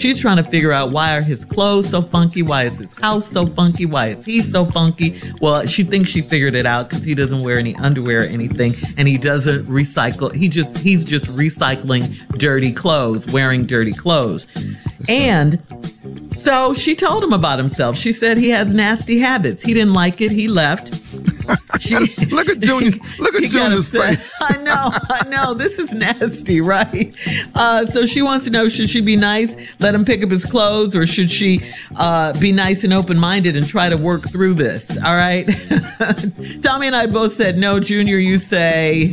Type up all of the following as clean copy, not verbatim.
she's trying to figure out, why are his clothes so funky? Why is his house so funky? Why is he so funky? Well, she thinks she figured it out because he doesn't wear any underwear or anything, and he doesn't recycle. He's just recycling dirty clothes, wearing dirty clothes. And so she told him about himself. She said he has nasty habits. He didn't like it. He left. Look at Junior. Look at Junior's face. I know. This is nasty, right? So she wants to know, should she be nice, let him pick up his clothes, or should she be nice and open-minded and try to work through this? All right? Tommy and I both said no. Junior, you say...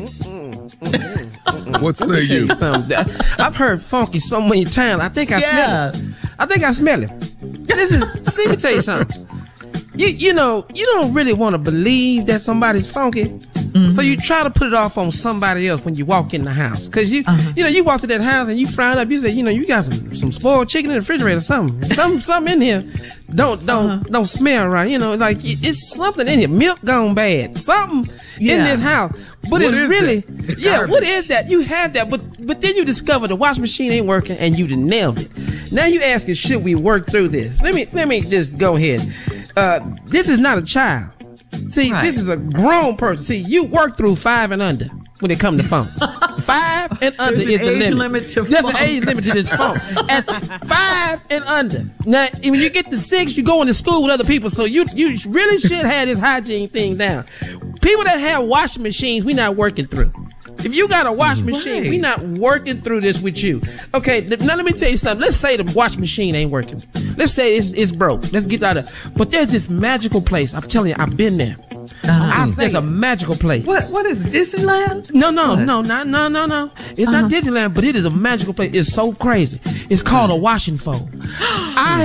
What say you? I've heard funky so many times. I think I smell it. I think I smell it. See me tell you something. You know, you don't really want to believe that somebody's funky. Mm-hmm. So you try to put it off on somebody else when you walk in the house. Cause you know, you walk to that house and you frown up, you say, you know, you got some spoiled chicken in the refrigerator or something. Something in here don't smell right. You know, like it's something in here. Milk gone bad. Something in this house. But it's really, what is that? You have that, but then you discover the washing machine ain't working and you done nailed it. Now you asking, should we work through this? Let me just go ahead. This is not a child. See, This is a grown person. See, you work through 5 and under when it comes to phone. 5 and under is the limit. There's an age limit to this phone. At 5 and under. Now, when you get to 6, you go into school with other people, so you really should have this hygiene thing down. People that have washing machines, we not working through. If you got a washing machine, we not working through this with you. Okay, now let me tell you something. Let's say the washing machine ain't working. Let's say it's broke. Let's get out of it. But there's this magical place. I'm telling you, I've been there. There's a magical place. What is Disneyland? No. It's not Disneyland, but it is a magical place. It's so crazy. It's called a washing fold. I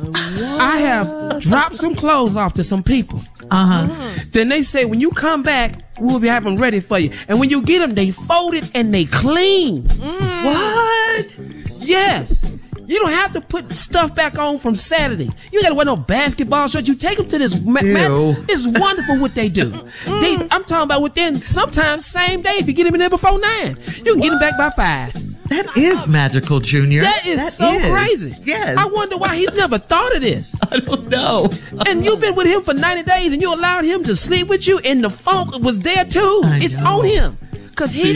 have dropped some clothes off to some people. Then they say, when you come back, we'll be having them ready for you. And when you get them, they fold it and they clean. What? Yes. You don't have to put stuff back on from Saturday. You gotta wear no basketball shorts. You take them to this it's wonderful what they do. I'm talking about within sometimes same day. If you get them in there before 9, you can get them back by 5. That is magical, Junior. That is so crazy. Yes. I wonder why he's never thought of this. I don't know. And you've been with him for 90 days and you allowed him to sleep with you, and the funk was there too. It's on him. Because he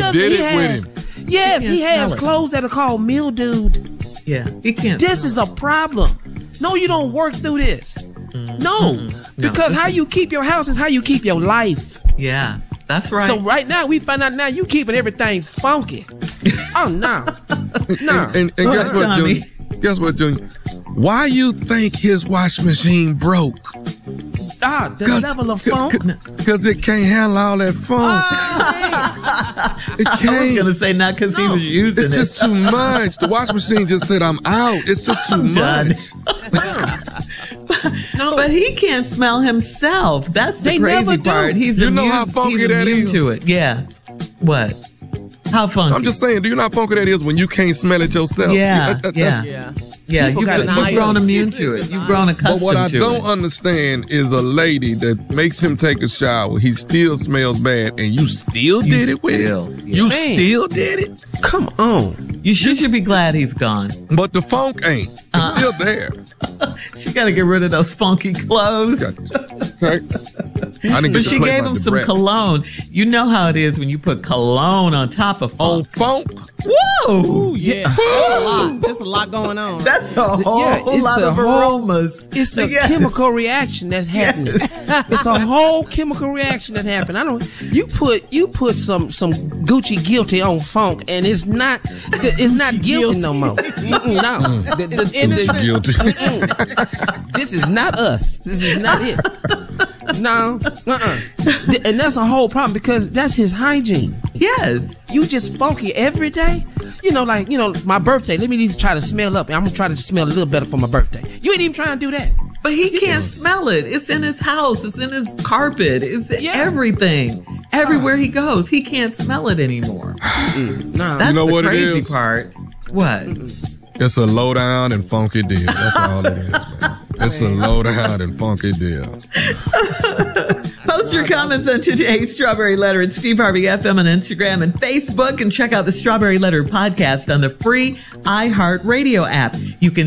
has clothes that are called mildewed. Yeah, he can't. This is a problem. No, you don't work through this. No, because how you keep your house is how you keep your life. Yeah, that's right. So right now, we find out now you keeping everything funky. Oh, no. And guess what, Junior? Guess what, Junior? Why you think his washing machine broke? The level of funk? Because it can't handle all that funk. It can't. I was going to say not because he was using it. It's just too much. The washing machine just said, I'm out. It's just too much. But he can't smell himself. That's the crazy part. He's know how funky that is? To it. Yeah. What? How funky? I'm just saying, do you know how funky that is when you can't smell it yourself? Yeah, you've grown immune to it. You've grown accustomed to it. But what I don't understand is a lady that makes him take a shower. He still smells bad, and you still did it with him. You still did it. Come on. You should be glad he's gone. But the funk ain't. It's still there. She got to get rid of those funky clothes. But she gave him some cologne. You know how it is when you put cologne on top of funk. On funk? Whoa! Ooh, yeah. There's a lot going on. That's a whole lot of aromas. It's a chemical reaction that's happening. It's a whole chemical reaction that happened. You put some Gucci guilty on funk, and it's not guilty no more. No. Guilty. This is not us. This is not it. No. And that's a whole problem because that's his hygiene. Yes. You just funky every day. My birthday. Let me at least try to smell up. I'm going to try to smell a little better for my birthday. You ain't even trying to do that. But he can't smell it. It's in his house. It's in his carpet. It's everything. Everywhere he goes, he can't smell it anymore. No. That's what the crazy it is? part. What? It's a low down and funky deal. That's all it is, man. It's a low down and funky deal. Post your comments on today's Strawberry Letter at Steve Harvey FM on Instagram and Facebook, and check out the Strawberry Letter podcast on the free iHeartRadio app. You can